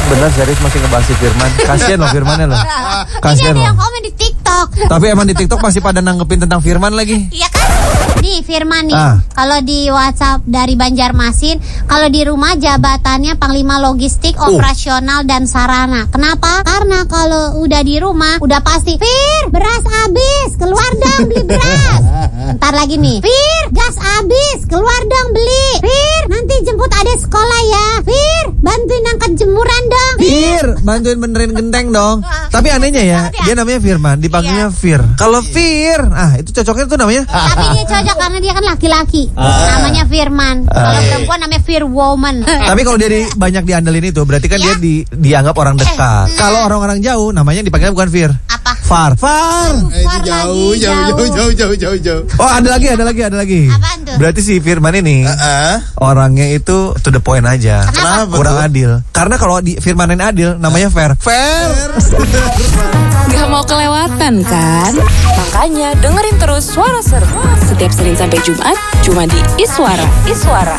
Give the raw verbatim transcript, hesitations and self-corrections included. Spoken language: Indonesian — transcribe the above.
Bener serius masih ngebahas si Firman. Kasian loh Firmannya loh. Kasian Ini ada loh. yang komen di TikTok. Tapi emang di TikTok masih pada nanggepin tentang Firman lagi. Iya kan? Nih Firman nih, Ah. kalau di WhatsApp dari Banjarmasin, kalau di rumah jabatannya Panglima Logistik, Oh. Operasional dan Sarana. Kenapa? Karena kalau udah di rumah, udah pasti Fir, beras habis, keluar dong beli beras. Ntar lagi nih, Fir, gas habis, keluar dong beli. Fir, nanti jemput adek sekolah ya. Fir, bantuin angkat jemuran dong. Fir, bantuin benerin genteng dong. Tapi anehnya ya, dia namanya Firman, dipanggilnya Fir. Kalau Fir, ah itu cocoknya tuh namanya. Tapi dia cocok karena dia kan laki-laki. Namanya Firman. Kalau perempuan namanya Fir Woman. Tapi kalau dia di, banyak diandelin itu, berarti kan dia di, dianggap orang dekat. Kalau orang-orang jauh, namanya dipanggil bukan Fir. Apa? Far. Far. Eh, itu Far jauh, lagi, jauh, jauh, jauh, jauh, jauh, jauh. Oh ada lagi, ada lagi, ada lagi. Apaan tuh? Berarti si Firman ini Heeh. orangnya itu to the point aja. Kenapa Kurang tuh? adil. Karena kalau di Firman ini adil, namanya fair. Fair. Gak mau kelewatan kan? Makanya dengerin terus Suara Seru setiap Senin sampai Jumat cuma di Iswara. Iswara.